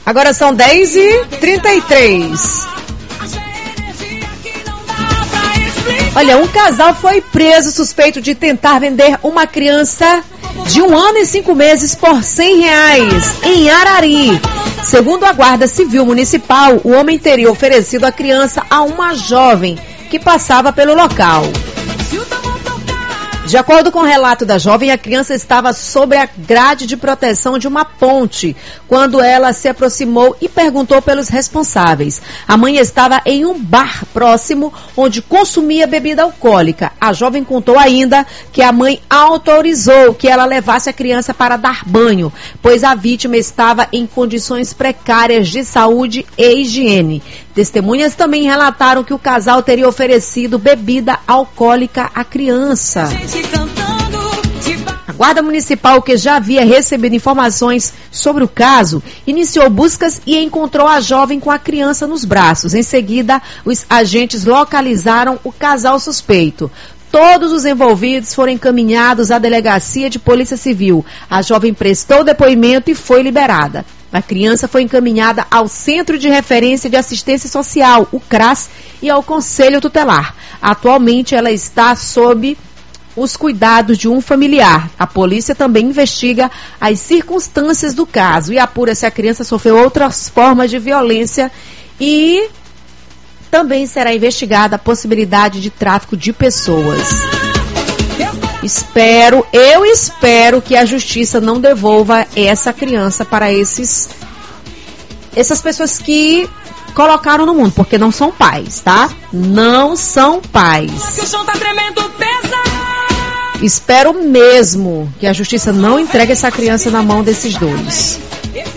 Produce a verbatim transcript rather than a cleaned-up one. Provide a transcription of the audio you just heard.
Agora são dez e trinta e três. Olha, um casal foi preso suspeito de tentar vender uma criança de um ano e cinco meses por cem reais em Arari. Segundo a Guarda Civil Municipal, o homem teria oferecido a criança a uma jovem que passava pelo local. De acordo com o relato da jovem, a criança estava sobre a grade de proteção de uma ponte quando ela se aproximou e perguntou pelos responsáveis. A mãe estava em um bar próximo onde consumia bebida alcoólica. A jovem contou ainda que a mãe autorizou que ela levasse a criança para dar banho, pois a vítima estava em condições precárias de saúde e higiene. Testemunhas também relataram que o casal teria oferecido bebida alcoólica à criança. A Guarda Municipal, que já havia recebido informações sobre o caso, iniciou buscas e encontrou a jovem com a criança nos braços. Em seguida, os agentes localizaram o casal suspeito. Todos os envolvidos foram encaminhados à delegacia de Polícia Civil. A jovem prestou depoimento e foi liberada. A criança foi encaminhada ao Centro de Referência de Assistência Social, o CRAS, e ao Conselho Tutelar. Atualmente, ela está sob os cuidados de um familiar. A polícia também investiga as circunstâncias do caso e apura se a criança sofreu outras formas de violência e também será investigada a possibilidade de tráfico de pessoas. Espero, eu espero que a justiça não devolva essa criança para esses, essas pessoas que colocaram no mundo, porque não são pais, tá? Não são pais. Espero mesmo que a justiça não entregue essa criança na mão desses dois.